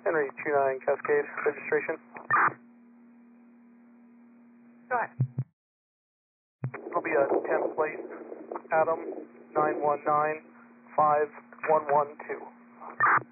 Henry 29 Cascade, registration. Go ahead. It'll be a 10th place, Adam 91951112.